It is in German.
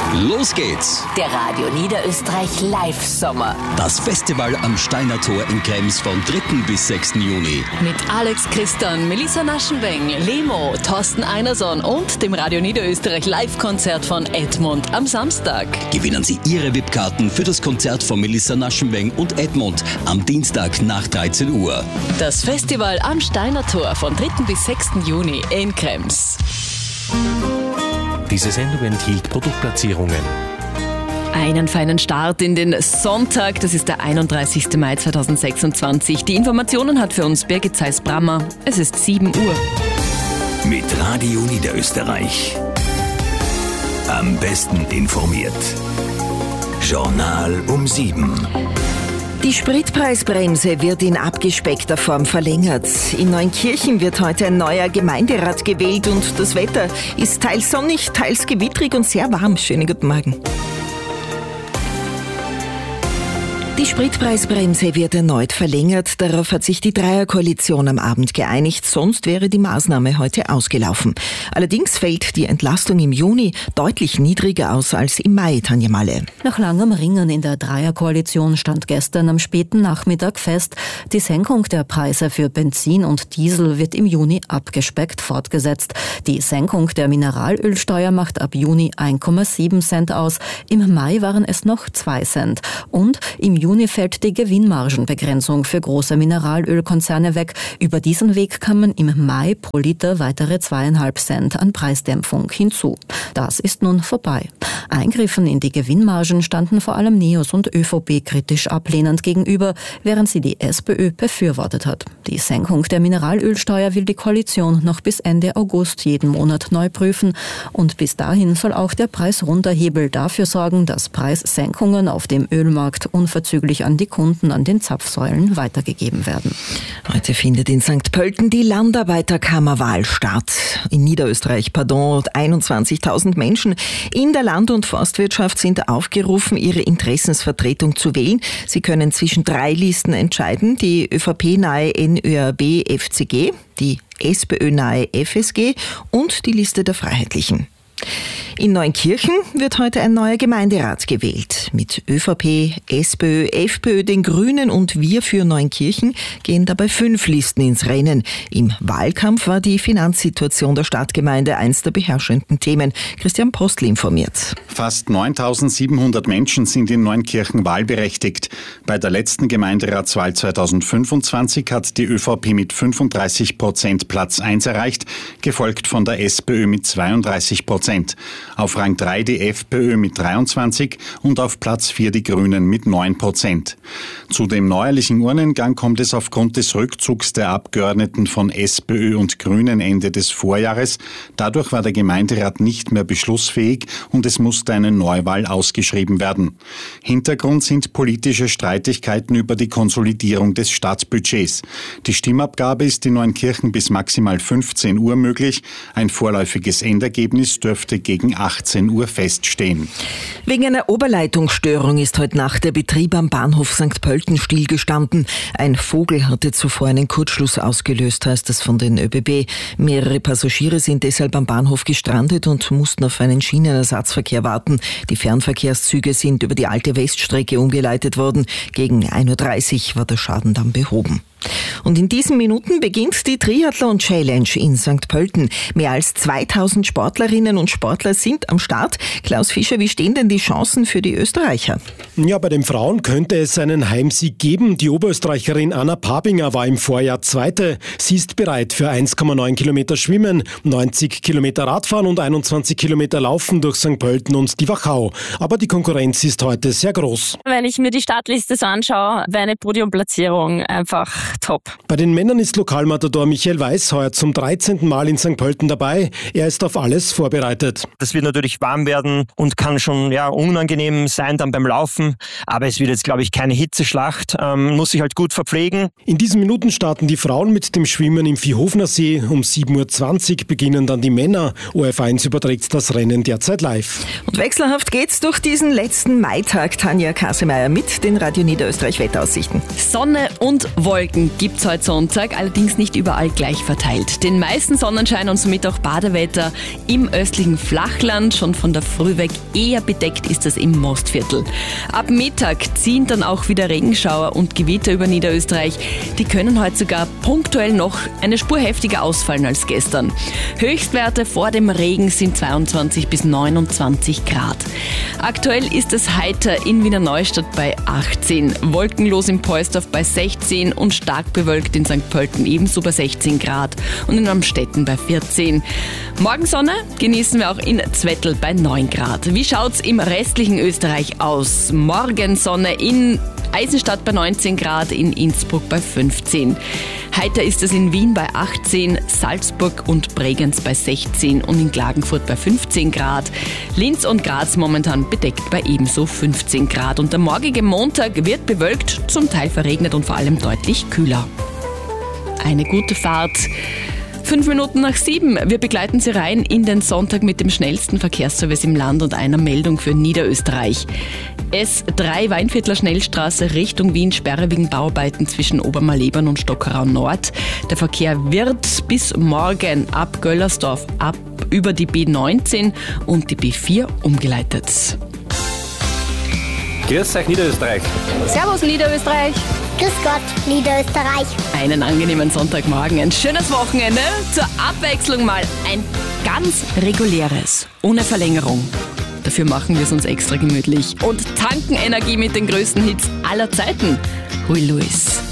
Los geht's! Der Radio Niederösterreich Live-Sommer. Das Festival am Steiner Tor in Krems vom 3. bis 6. Juni. Mit Alex Christian, Melissa Naschenweng, Lemo, Thorsten Einerson und dem Radio Niederösterreich Live-Konzert von Edmund am Samstag. Gewinnen Sie Ihre VIP-Karten für das Konzert von Melissa Naschenweng und Edmund am Dienstag nach 13 Uhr. Das Festival am Steiner Tor von 3. bis 6. Juni in Krems. Diese Sendung enthielt Produktplatzierungen. Einen feinen Start in den Sonntag, das ist der 31. Mai 2026. Die Informationen hat für uns Birgit Zeiss-Brammer. Es ist 7 Uhr. Mit Radio Niederösterreich. Am besten informiert. Journal um 7. Die Spritpreisbremse wird in abgespeckter Form verlängert. In Neunkirchen wird heute ein neuer Gemeinderat gewählt und das Wetter ist teils sonnig, teils gewittrig und sehr warm. Schönen guten Morgen. Die Spritpreisbremse wird erneut verlängert. Darauf hat sich die Dreierkoalition am Abend geeinigt. Sonst wäre die Maßnahme heute ausgelaufen. Allerdings fällt die Entlastung im Juni deutlich niedriger aus als im Mai, Tanja Malle. Nach langem Ringen in der Dreierkoalition stand gestern am späten Nachmittag fest, die Senkung der Preise für Benzin und Diesel wird im Juni abgespeckt fortgesetzt. Die Senkung der Mineralölsteuer macht ab Juni 1,7 Cent aus. Im Mai waren es noch 2 Cent. Und im Juni fällt die Gewinnmargenbegrenzung für große Mineralölkonzerne weg. Über diesen Weg kamen im Mai pro Liter weitere 2,5 Cent an Preisdämpfung hinzu. Das ist nun vorbei. Eingriffen in die Gewinnmargen standen vor allem NEOS und ÖVP kritisch ablehnend gegenüber, während sie die SPÖ befürwortet hat. Die Senkung der Mineralölsteuer will die Koalition noch bis Ende August jeden Monat neu prüfen. Und bis dahin soll auch der Preisrunterhebel dafür sorgen, dass Preissenkungen auf dem Ölmarkt unverzüglich an die Kunden an den Zapfsäulen weitergegeben werden. Heute findet in St. Pölten die Landarbeiterkammerwahl statt. In Niederösterreich, 21.000 Menschen in der Land- und Forstwirtschaft sind aufgerufen, ihre Interessensvertretung zu wählen. Sie können zwischen 3 Listen entscheiden, die ÖVP-nahe NÖAB-FCG, die SPÖ-nahe FSG und die Liste der Freiheitlichen. In Neunkirchen wird heute ein neuer Gemeinderat gewählt. Mit ÖVP, SPÖ, FPÖ, den Grünen und Wir für Neunkirchen gehen dabei 5 Listen ins Rennen. Im Wahlkampf war die Finanzsituation der Stadtgemeinde eins der beherrschenden Themen. Christian Postl informiert. Fast 9.700 Menschen sind in Neunkirchen wahlberechtigt. Bei der letzten Gemeinderatswahl 2025 hat die ÖVP mit 35% Platz 1 erreicht, gefolgt von der SPÖ mit 32%. Auf Rang 3 die FPÖ mit 23 und auf Platz 4 die Grünen mit 9%. Zu dem neuerlichen Urnengang kommt es aufgrund des Rückzugs der Abgeordneten von SPÖ und Grünen Ende des Vorjahres. Dadurch war der Gemeinderat nicht mehr beschlussfähig und es musste eine Neuwahl ausgeschrieben werden. Hintergrund sind politische Streitigkeiten über die Konsolidierung des Stadtbudgets. Die Stimmabgabe ist in Neunkirchen bis maximal 15 Uhr möglich. Ein vorläufiges Endergebnis dürfte gegen 18 Uhr feststehen. Wegen einer Oberleitungsstörung ist heute Nacht der Betrieb am Bahnhof St. Pölten stillgestanden. Ein Vogel hatte zuvor einen Kurzschluss ausgelöst, heißt es von den ÖBB. Mehrere Passagiere sind deshalb am Bahnhof gestrandet und mussten auf einen Schienenersatzverkehr warten. Die Fernverkehrszüge sind über die alte Weststrecke umgeleitet worden. Gegen 1.30 Uhr war der Schaden dann behoben. Und in diesen Minuten beginnt die Triathlon-Challenge in St. Pölten. Mehr als 2000 Sportlerinnen und Sportler sind am Start. Klaus Fischer, wie stehen denn die Chancen für die Österreicher? Ja, bei den Frauen könnte es einen Heimsieg geben. Die Oberösterreicherin Anna Pabinger war im Vorjahr Zweite. Sie ist bereit für 1,9 Kilometer Schwimmen, 90 Kilometer Radfahren und 21 Kilometer Laufen durch St. Pölten und die Wachau. Aber die Konkurrenz ist heute sehr groß. Wenn ich mir die Startliste so anschaue, wäre eine Podiumplatzierung einfach top. Bei den Männern ist Lokalmatador Michael Weiß heuer zum 13. Mal in St. Pölten dabei. Er ist auf alles vorbereitet. Das wird natürlich warm werden und kann schon unangenehm sein dann beim Laufen. Aber es wird jetzt, glaube ich, keine Hitzeschlacht. Muss sich halt gut verpflegen. In diesen Minuten starten die Frauen mit dem Schwimmen im Viehhofener See. Um 7.20 Uhr beginnen dann die Männer. ORF1 überträgt das Rennen derzeit live. Und wechselhaft geht's durch diesen letzten Maitag. Tanja Kassemeyer mit den Radio Niederösterreich Wetteraussichten. Sonne und Wolken. Wolken gibt's heute Sonntag, allerdings nicht überall gleich verteilt. Den meisten Sonnenschein und somit auch Badewetter im östlichen Flachland. Schon von der Früh weg eher bedeckt ist es im Mostviertel. Ab Mittag ziehen dann auch wieder Regenschauer und Gewitter über Niederösterreich. Die können heute sogar punktuell noch eine Spur heftiger ausfallen als gestern. Höchstwerte vor dem Regen sind 22 bis 29 Grad. Aktuell ist es heiter in Wiener Neustadt bei 18, wolkenlos in Poisdorf bei 16 und stark bewölkt in St. Pölten ebenso bei 16 Grad und in Amstetten bei 14. Morgensonne genießen wir auch in Zwettl bei 9 Grad. Wie schaut's im restlichen Österreich aus? Morgensonne in Eisenstadt bei 19 Grad, in Innsbruck bei 15. Heiter ist es in Wien bei 18, Salzburg und Bregenz bei 16 und in Klagenfurt bei 15 Grad. Linz und Graz momentan bedeckt bei ebenso 15 Grad. Und der morgige Montag wird bewölkt, zum Teil verregnet und vor allem deutlich kühler. Eine gute Fahrt. 5 Minuten nach 7. Wir begleiten Sie rein in den Sonntag mit dem schnellsten Verkehrsservice im Land und einer Meldung für Niederösterreich. S3 Weinviertler Schnellstraße Richtung Wien, Sperre wegen Bauarbeiten zwischen Obermalebern und Stockerau Nord. Der Verkehr wird bis morgen ab Göllersdorf über die B19 und die B4 umgeleitet. Grüß euch Niederösterreich. Servus Niederösterreich. Grüß Gott, Niederösterreich. Einen angenehmen Sonntagmorgen, ein schönes Wochenende. Zur Abwechslung mal ein ganz reguläres, ohne Verlängerung. Dafür machen wir es uns extra gemütlich und tanken Energie mit den größten Hits aller Zeiten. Huey Lewis.